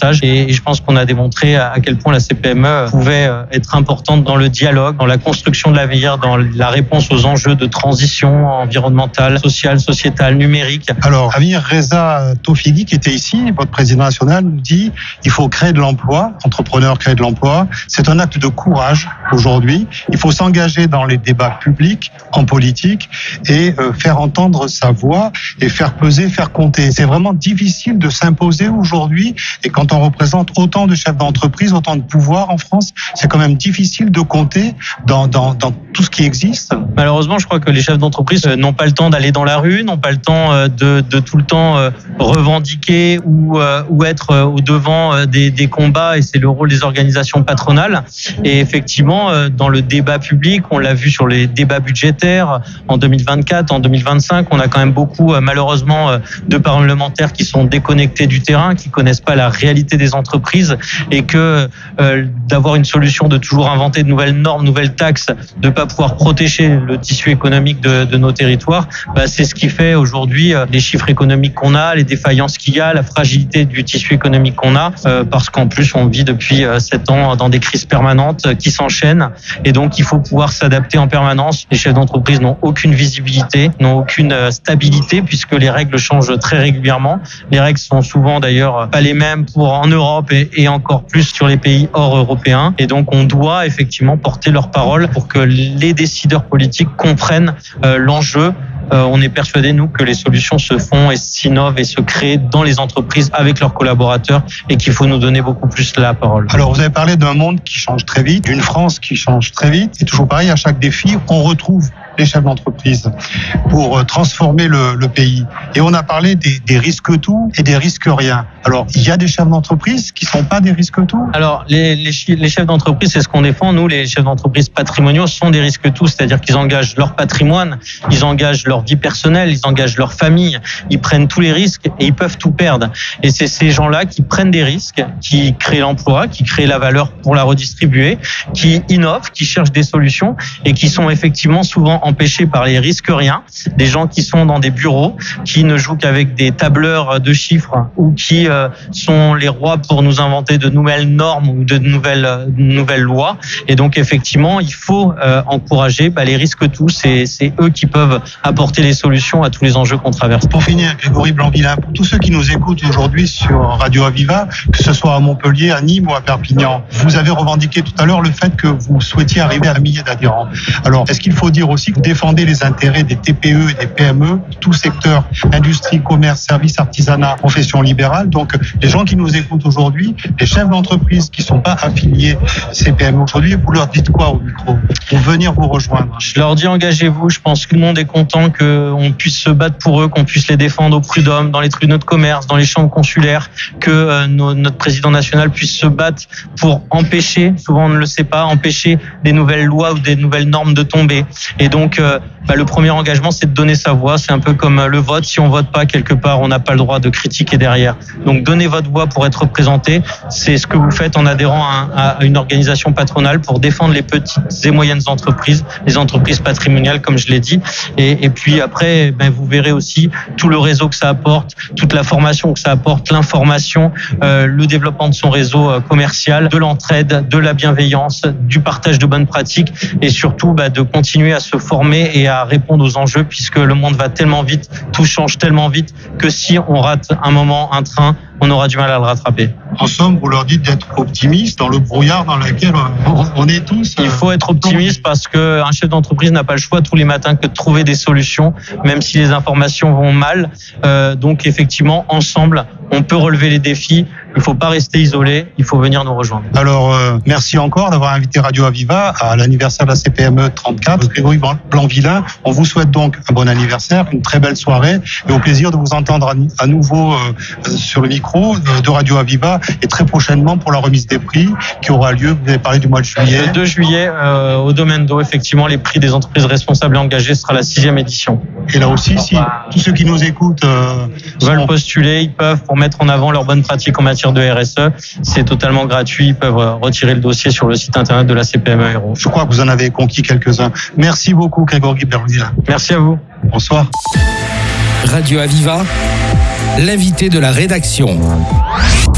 message. Et je pense qu'on a démontré à quel point la CPME pouvait être importante dans le dialogue, dans la construction de l'avenir, dans la réponse aux enjeux de transition environnementale, sociale, sociétale, numérique. Alors, Amir Reza Tofighi, qui était ici, votre président national, nous dit il faut créer de l'emploi, entrepreneur créer de l'emploi. C'est un acte de courage aujourd'hui. Il faut s'engager dans les débats publics, en politique, et faire entendre sa voix et faire peser, faire compter. C'est vraiment difficile de s'imposer aujourd'hui. Et quand on représente autant de chefs d'entreprise, autant de pouvoir en France, c'est quand même difficile de compter dans tout ce qui existe. Malheureusement, je crois que les chefs d'entreprise n'ont pas le temps d'aller dans la rue, n'ont pas le temps de tout le temps revendiquer ou être au devant des combats, et c'est le rôle des organisations patronales. Et effectivement, dans le débat public, on l'a vu sur les débats budgétaires en 2024, en 2025, on a quand même beaucoup, malheureusement, de parlementaires qui sont déconnectés du terrain, qui connaissent pas la réalité des entreprises, et que d'avoir une solution de toujours inventer de nouvelles normes, nouvelles taxes, de pas pouvoir protéger le tissu économique de nos territoires, c'est ce qui fait aujourd'hui les chiffres économiques qu'on a, les défaillances qu'il y a, la fragilité du tissu économique qu'on a, parce qu'en plus on vit depuis 7 ans dans des crises permanentes qui s'enchaînent, et donc il faut pouvoir s'adapter en permanence. Les chefs d'entreprise n'ont aucune visibilité, n'ont aucune stabilité, puisque les règles changent très régulièrement. Les règles sont souvent d'ailleurs pas les mêmes en Europe et encore plus sur les pays hors européens, et donc on doit effectivement porter leur parole pour que les décideurs politiques comprennent l'enjeu. On est persuadés, nous, que les solutions se font et s'innovent et se créent dans les entreprises avec leurs collaborateurs, et qu'il faut nous donner beaucoup plus la parole. Alors, vous avez parlé d'un monde qui change très vite, d'une France qui change très vite. Et toujours pareil, à chaque défi, on retrouve les chefs d'entreprise pour transformer le pays. Et on a parlé des risques tout et des risques rien. Alors, il y a des chefs d'entreprise qui sont pas des risques tout? Alors, les chefs d'entreprise, c'est ce qu'on défend. Nous, les chefs d'entreprise patrimoniaux sont des risques tout, c'est-à-dire qu'ils engagent leur patrimoine, ils engagent leur vie personnelle, ils engagent leur famille, ils prennent tous les risques et ils peuvent tout perdre. Et c'est ces gens-là qui prennent des risques, qui créent l'emploi, qui créent la valeur pour la redistribuer, qui innovent, qui cherchent des solutions, et qui sont effectivement souvent empêchés par les risques rien, des gens qui sont dans des bureaux, qui ne jouent qu'avec des tableurs de chiffres, ou qui sont les rois pour nous inventer de nouvelles normes ou de nouvelles lois. Et donc effectivement, il faut encourager les risques tous. C'est eux qui peuvent apporter les solutions à tous les enjeux qu'on traverse. Pour finir, Grégory Blanc-Villain, pour tous ceux qui nous écoutent aujourd'hui sur Radio Aviva, que ce soit à Montpellier, à Nîmes ou à Perpignan, vous avez revendiqué tout à l'heure le fait que vous souhaitiez arriver à 1 millier d'adhérents. Alors, est-ce qu'il faut dire aussi que vous défendez les intérêts des TPE et des PME, tout secteur, industrie, commerce, services, artisanat, profession libérale? Donc, les gens qui nous écoutent aujourd'hui, les chefs d'entreprise qui sont pas affiliés ces PME aujourd'hui, vous leur dites quoi au micro pour venir vous rejoindre? Je leur dis engagez-vous. Je pense que tout le monde est content qu'on puisse se battre pour eux, qu'on puisse les défendre au prud'homme, dans les tribunaux de commerce, dans les chambres consulaires, que notre président national puisse se battre pour empêcher, souvent on ne le sait pas, empêcher des nouvelles lois ou des nouvelles normes de tomber. Et donc, le premier engagement, c'est de donner sa voix. C'est un peu comme le vote. Si on vote pas quelque part, on n'a pas le droit de critiquer derrière. Donc, donnez votre voix pour être représenté. C'est ce que vous faites en adhérant à une organisation patronale pour défendre les petites et moyennes entreprises, les entreprises patrimoniales, comme je l'ai dit. Et puis après, vous verrez aussi tout le réseau que ça apporte, toute la formation que ça apporte, l'information, le développement de son réseau commercial, de l'entraide, de la bienveillance, du partage de bonnes pratiques, et surtout de continuer à se former et à répondre aux enjeux, puisque le monde va tellement vite, tout change tellement vite, que si on rate un moment, un train, on aura du mal à le rattraper. En somme, vous leur dites d'être optimistes dans le brouillard dans lequel on est tous. Il faut être optimiste, parce qu'un chef d'entreprise n'a pas le choix tous les matins que de trouver des solutions, même si les informations vont mal. Donc effectivement, ensemble, on peut relever les défis. Il ne faut pas rester isolé, il faut venir nous rejoindre. Alors, merci encore d'avoir invité Radio Aviva à l'anniversaire de la CPME 34. Grégory Blanc-Villain, on vous souhaite donc un bon anniversaire, une très belle soirée, et au plaisir de vous entendre à nouveau sur le micro de Radio Aviva, et très prochainement pour la remise des prix qui aura lieu, vous avez parlé du mois de juillet. Le 2 juillet, au Domaine d'eau, effectivement, les prix des entreprises responsables et engagées sera la 6e édition. Et là aussi, si tous ceux qui nous écoutent veulent postuler, ils peuvent, pour mettre en avant leurs bonnes pratiques en matière de RSE. C'est totalement gratuit. Ils peuvent retirer le dossier sur le site internet de la CPME Héros. Je crois que vous en avez conquis quelques-uns. Merci beaucoup, Grégory Blanc-Villain. Merci à vous. Bonsoir. Radio Aviva, l'invité de la rédaction.